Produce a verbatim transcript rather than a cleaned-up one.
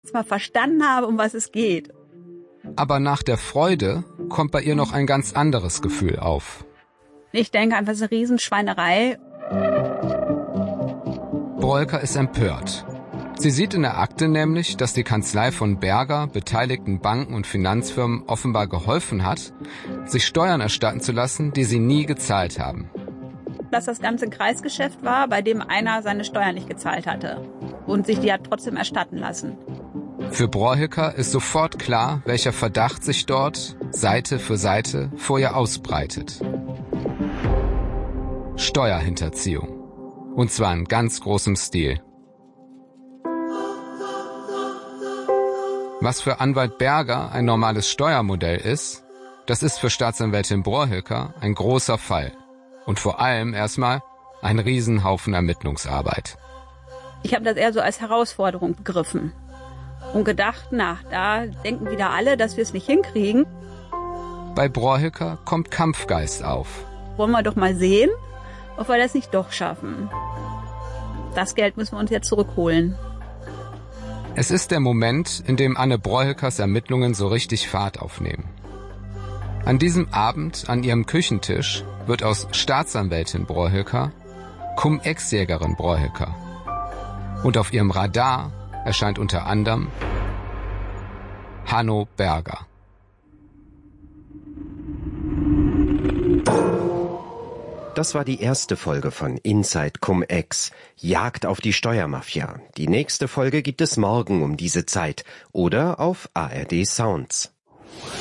mal verstanden habe, um was es geht. Aber nach der Freude kommt bei ihr noch ein ganz anderes Gefühl auf. Ich denke einfach, es ist eine Riesenschweinerei. Broeker ist empört. Sie sieht in der Akte nämlich, dass die Kanzlei von Berger beteiligten Banken und Finanzfirmen offenbar geholfen hat, sich Steuern erstatten zu lassen, die sie nie gezahlt haben. Dass das ganze Kreisgeschäft war, bei dem einer seine Steuern nicht gezahlt hatte und sich die hat trotzdem erstatten lassen. Für Broeker ist sofort klar, welcher Verdacht sich dort Seite für Seite vor ihr ausbreitet. Steuerhinterziehung. Und zwar in ganz großem Stil. Was für Anwalt Berger ein normales Steuermodell ist, das ist für Staatsanwältin Broeker ein großer Fall. Und vor allem erstmal ein Riesenhaufen Ermittlungsarbeit. Ich habe das eher so als Herausforderung begriffen und gedacht, na, da denken wieder alle, dass wir es nicht hinkriegen. Bei Broeker kommt Kampfgeist auf. Wollen wir doch mal sehen, ob wir das nicht doch schaffen. Das Geld müssen wir uns jetzt zurückholen. Es ist der Moment, in dem Anne Broekers Ermittlungen so richtig Fahrt aufnehmen. An diesem Abend an ihrem Küchentisch wird aus Staatsanwältin Broeker Cum-Ex-Jägerin Broeker. Und auf ihrem Radar erscheint unter anderem Hanno Berger. Das war die erste Folge von Inside Cum-Ex, Jagd auf die Steuermafia. Die nächste Folge gibt es morgen um diese Zeit oder auf A R D Sounds.